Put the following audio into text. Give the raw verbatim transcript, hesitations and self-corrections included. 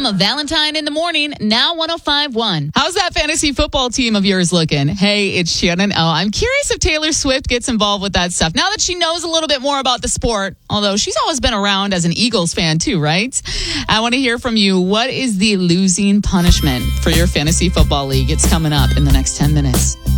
Valentine in the Morning, now one oh five point one. How's that fantasy football team of yours looking? Hey, it's Shannon. Oh, I'm curious if Taylor Swift gets involved with that stuff now that she knows a little bit more about the sport, although she's always been around as an Eagles fan too, right? I want to hear from you. What is the losing punishment for your fantasy football league? It's coming up in the next ten minutes.